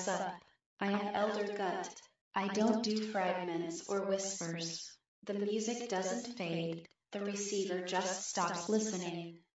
dress up. I am Elder Gut. I don't do fragments or whispers. The music doesn't fade. The receiver just stops listening.